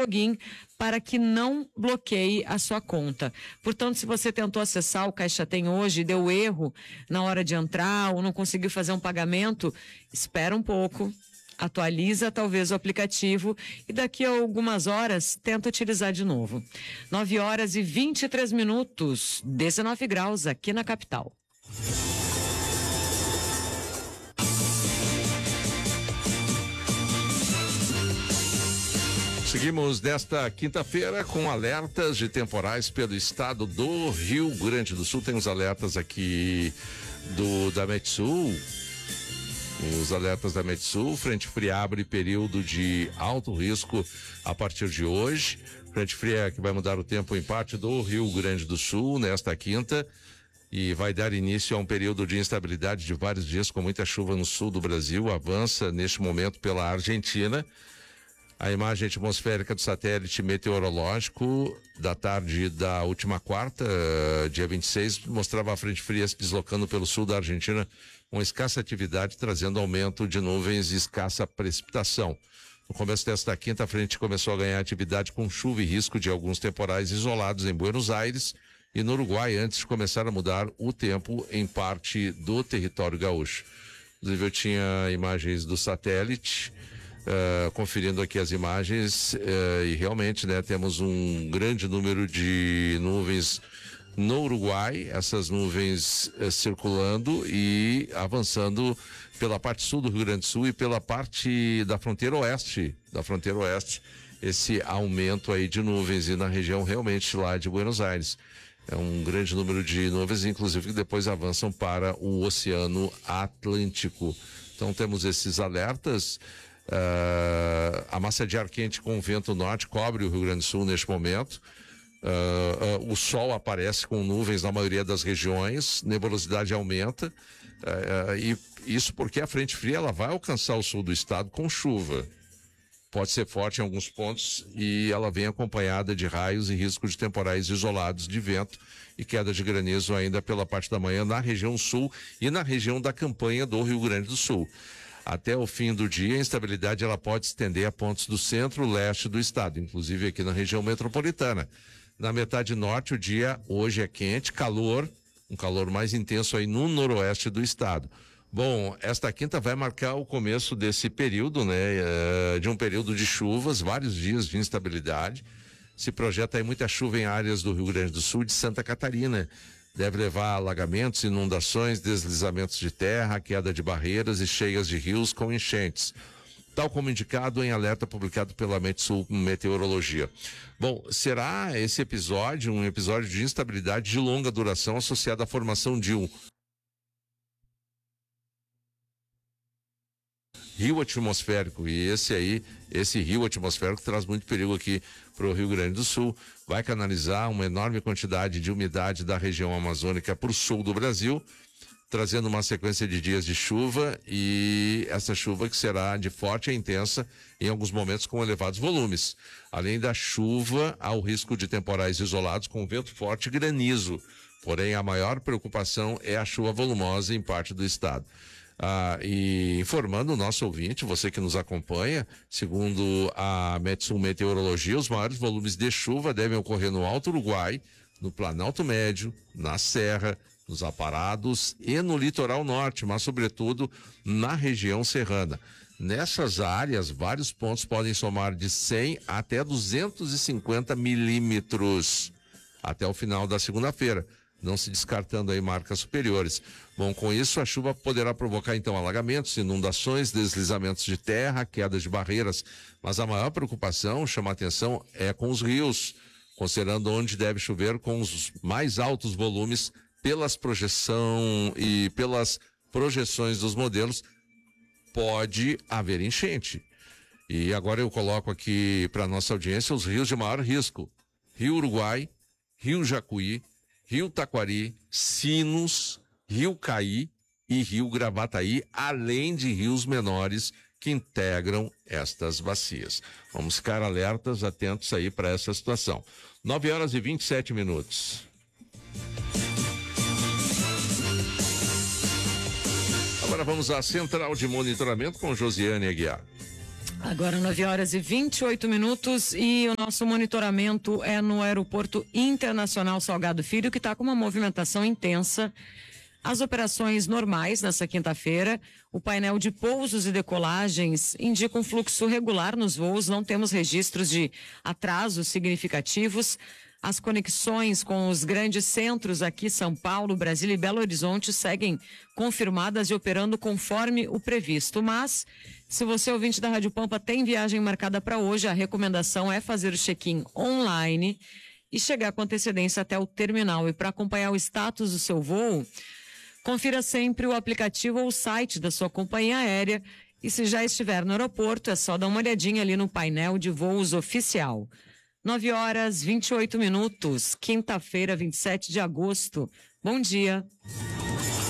login para que não bloqueie a sua conta. Portanto, se você tentou acessar o Caixa Tem hoje e deu erro na hora de entrar ou não conseguiu fazer um pagamento, espera um pouco, atualiza talvez o aplicativo e daqui a algumas horas tenta utilizar de novo. 9h23, 19 graus aqui na capital. Seguimos nesta quinta-feira com alertas de temporais pelo estado do Rio Grande do Sul. Tem os alertas aqui da Metsul. Os alertas da Metsul. Frente fria abre período de alto risco a partir de hoje. Frente fria que vai mudar o tempo em parte do Rio Grande do Sul nesta quinta e vai dar início a um período de instabilidade de vários dias com muita chuva no sul do Brasil. Avança neste momento pela Argentina. A imagem atmosférica do satélite meteorológico da tarde da última quarta, dia 26, mostrava a frente fria se deslocando pelo sul da Argentina com escassa atividade, trazendo aumento de nuvens e escassa precipitação. No começo desta quinta, a frente começou a ganhar atividade com chuva e risco de alguns temporais isolados em Buenos Aires e no Uruguai, antes de começar a mudar o tempo em parte do território gaúcho. Inclusive, eu tinha imagens do satélite. Conferindo aqui as imagens e realmente, né, temos um grande número de nuvens no Uruguai, essas nuvens circulando e avançando pela parte sul do Rio Grande do Sul e pela parte da fronteira oeste, esse aumento aí de nuvens e na região realmente lá de Buenos Aires. É um grande número de nuvens, inclusive que depois avançam para o Oceano Atlântico. Então temos esses alertas. A massa de ar quente com vento norte cobre o Rio Grande do Sul neste momento. O sol aparece com nuvens na maioria das regiões, nebulosidade aumenta, e isso porque a frente fria ela vai alcançar o sul do estado com chuva. Pode ser forte em alguns pontos e ela vem acompanhada de raios e risco de temporais isolados de vento e queda de granizo ainda pela parte da manhã na região sul e na região da campanha do Rio Grande do Sul. Até o fim do dia, a instabilidade ela pode estender a pontos do centro-leste do estado, inclusive aqui na região metropolitana. Na metade norte, o dia hoje é quente, um calor mais intenso aí no noroeste do estado. Bom, esta quinta vai marcar o começo desse período, né? De um período de chuvas, vários dias de instabilidade. Se projeta aí muita chuva em áreas do Rio Grande do Sul e de Santa Catarina. Deve levar a alagamentos, inundações, deslizamentos de terra, queda de barreiras e cheias de rios com enchentes. Tal como indicado em alerta publicado pela Metsul Meteorologia. Bom, será esse episódio um episódio de instabilidade de longa duração associado à formação de um rio atmosférico, e esse rio atmosférico traz muito perigo aqui para o Rio Grande do Sul, vai canalizar uma enorme quantidade de umidade da região amazônica para o sul do Brasil, trazendo uma sequência de dias de chuva, e essa chuva que será de forte e intensa em alguns momentos com elevados volumes. Além da chuva, há o risco de temporais isolados com vento forte e granizo, porém a maior preocupação é a chuva volumosa em parte do estado. E informando o nosso ouvinte, você que nos acompanha, segundo a Metsul Meteorologia, os maiores volumes de chuva devem ocorrer no Alto Uruguai, no Planalto Médio, na Serra, nos Aparados e no litoral norte, mas sobretudo na região serrana. Nessas áreas, vários pontos podem somar de 100 até 250 milímetros até o final da segunda-feira, não se descartando aí marcas superiores. Bom, com isso a chuva poderá provocar então alagamentos, inundações, deslizamentos de terra, quedas de barreiras, mas a maior preocupação, chama a atenção, é com os rios, considerando onde deve chover com os mais altos volumes pelas projeções dos modelos, pode haver enchente. E agora eu coloco aqui para nossa audiência os rios de maior risco: Rio Uruguai, Rio Jacuí, Rio Taquari, Sinos, Rio Caí e Rio Gravataí, além de rios menores que integram estas bacias. Vamos ficar alertas, atentos aí para essa situação. 9h27. Agora vamos à central de monitoramento com Josiane Aguiar. Agora 9h28 e o nosso monitoramento é no Aeroporto Internacional Salgado Filho, que está com uma movimentação intensa. As operações normais nessa quinta-feira, o painel de pousos e decolagens indica um fluxo regular nos voos, não temos registros de atrasos significativos. As conexões com os grandes centros aqui, São Paulo, Brasília e Belo Horizonte, seguem confirmadas e operando conforme o previsto. Mas, se você, ouvinte da Rádio Pampa, tem viagem marcada para hoje, a recomendação é fazer o check-in online e chegar com antecedência até o terminal. E para acompanhar o status do seu voo, confira sempre o aplicativo ou o site da sua companhia aérea. E se já estiver no aeroporto, é só dar uma olhadinha ali no painel de voos oficial. 9h28, quinta-feira, 27 de agosto. Bom dia.